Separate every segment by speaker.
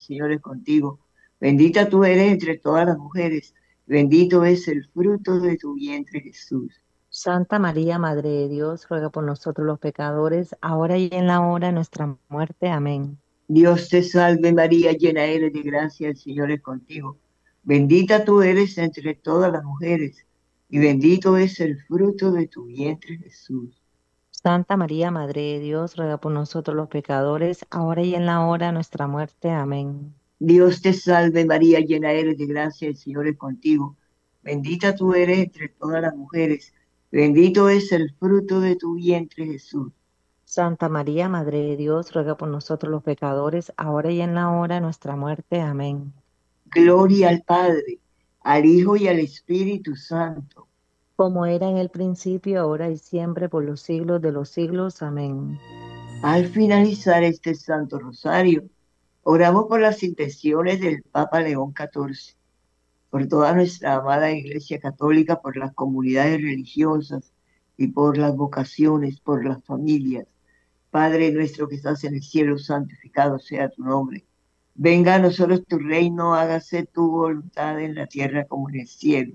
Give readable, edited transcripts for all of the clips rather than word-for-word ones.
Speaker 1: Señor es contigo. Bendita tú eres entre todas las mujeres. Bendito es el fruto de tu vientre, Jesús.
Speaker 2: Santa María, Madre de Dios, ruega por nosotros los pecadores, ahora y en la hora de nuestra muerte. Amén.
Speaker 1: Dios te salve María, llena eres de gracia, el Señor es contigo. Bendita tú eres entre todas las mujeres, y bendito es el fruto de tu vientre, Jesús.
Speaker 2: Santa María, Madre de Dios, ruega por nosotros los pecadores, ahora y en la hora de nuestra muerte. Amén.
Speaker 1: Dios te salve María, llena eres de gracia, el Señor es contigo. Bendita tú eres entre todas las mujeres, bendito es el fruto de tu vientre, Jesús.
Speaker 2: Santa María, Madre de Dios, ruega por nosotros los pecadores, ahora y en la hora de nuestra muerte. Amén.
Speaker 1: Gloria al Padre, al Hijo y al Espíritu Santo.
Speaker 2: Como era en el principio, ahora y siempre, por los siglos de los siglos. Amén.
Speaker 1: Al finalizar este Santo Rosario, oramos por las intenciones del Papa León XIV, por toda nuestra amada Iglesia Católica, por las comunidades religiosas y por las vocaciones, por las familias. Padre nuestro que estás en el cielo, santificado sea tu nombre. Venga a nosotros tu reino, hágase tu voluntad en la tierra como en el cielo.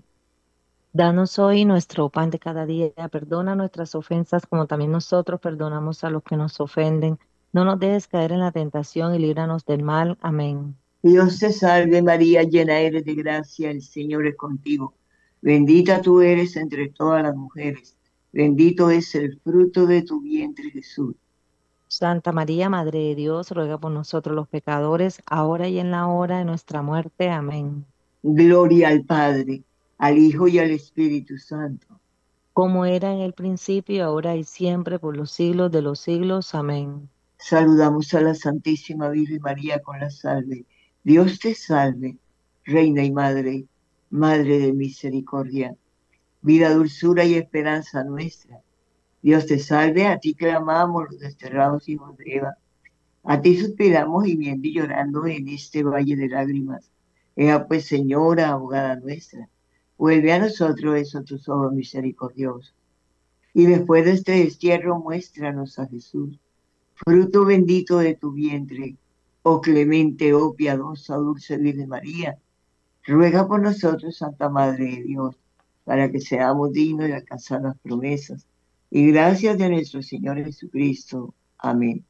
Speaker 2: Danos hoy nuestro pan de cada día, perdona nuestras ofensas como también nosotros perdonamos a los que nos ofenden. No nos dejes caer en la tentación y líbranos del mal. Amén.
Speaker 1: Dios te salve María, llena eres de gracia, el Señor es contigo. Bendita tú eres entre todas las mujeres. Bendito es el fruto de tu vientre, Jesús.
Speaker 2: Santa María, Madre de Dios, ruega por nosotros los pecadores, ahora y en la hora de nuestra muerte. Amén.
Speaker 1: Gloria al Padre, al Hijo y al Espíritu Santo.
Speaker 2: Como era en el principio, ahora y siempre, por los siglos de los siglos. Amén.
Speaker 1: Saludamos a la Santísima Virgen María con la salve. Dios te salve, Reina y Madre, Madre de misericordia, vida, dulzura y esperanza nuestra. Dios te salve, a ti clamamos los desterrados hijos de Eva. A ti suspiramos gimiendo y llorando en este valle de lágrimas. Ea pues, Señora, abogada nuestra, vuelve a nosotros esos tus ojos misericordiosos. Y después de este destierro, muéstranos a Jesús, fruto bendito de tu vientre. Oh clemente, oh piadosa, dulce Virgen María, ruega por nosotros, Santa Madre de Dios, para que seamos dignos de alcanzar las promesas. Y gracias de nuestro Señor Jesucristo. Amén.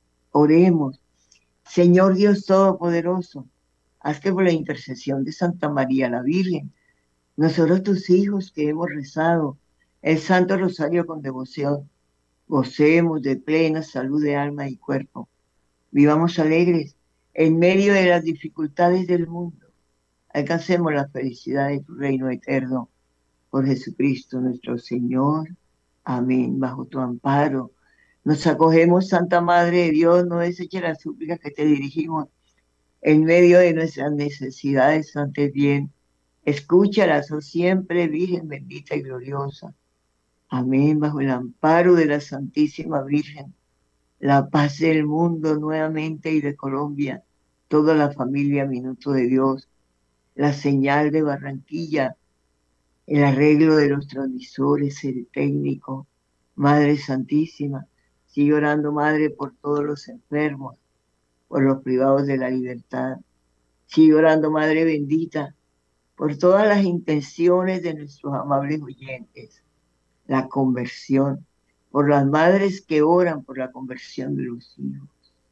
Speaker 1: Oremos. Señor Dios Todopoderoso, haz que por la intercesión de Santa María la Virgen, nosotros tus hijos que hemos rezado el Santo Rosario con devoción, gocemos de plena salud de alma y cuerpo. Vivamos alegres en medio de las dificultades del mundo. Alcancemos la felicidad de tu reino eterno. Por Jesucristo nuestro Señor. Amén. Bajo tu amparo nos acogemos, Santa Madre de Dios, no deseches las súplicas que te dirigimos en medio de nuestras necesidades, antes bien, escúchalas, oh siempre, Virgen bendita y gloriosa. Amén, bajo el amparo de la Santísima Virgen, la paz del mundo nuevamente y de Colombia, toda la familia Minuto de Dios, la señal de Barranquilla, el arreglo de los transmisores, el técnico, Madre Santísima, sigue orando, Madre, por todos los enfermos, por los privados de la libertad. Sigue orando, Madre bendita, por todas las intenciones de nuestros amables oyentes, la conversión, por las madres que oran por la conversión de los hijos.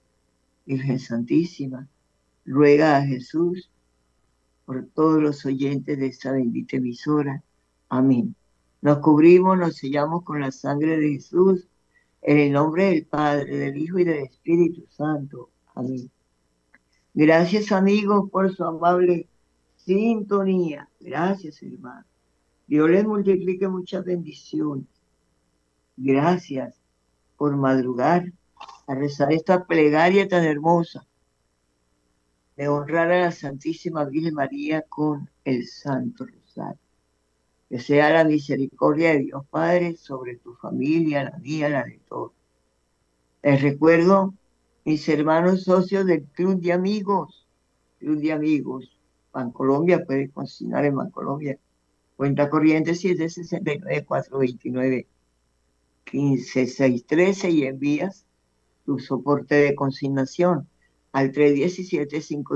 Speaker 1: Virgen Santísima, ruega a Jesús por todos los oyentes de esta bendita emisora. Amén. Nos cubrimos, nos sellamos con la sangre de Jesús, en el nombre del Padre, del Hijo y del Espíritu Santo. Amén. Gracias, amigos, por su amable sintonía. Gracias, hermano. Dios les multiplique muchas bendiciones. Gracias por madrugar a rezar esta plegaria tan hermosa de honrar a la Santísima Virgen María con el Santo Rosario. Que sea la misericordia de Dios Padre sobre tu familia, la mía, la de todos. Les recuerdo, mis hermanos socios del Club de Amigos, Bancolombia, puedes consignar en Bancolombia. Cuenta corriente 769-429-15613 y envías tu soporte de consignación al 317